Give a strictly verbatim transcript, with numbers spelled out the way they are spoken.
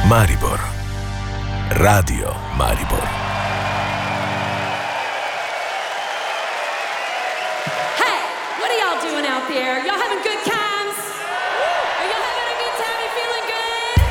Maribor. Radio Maribor. Hey, what are y'all doing out there? Y'all having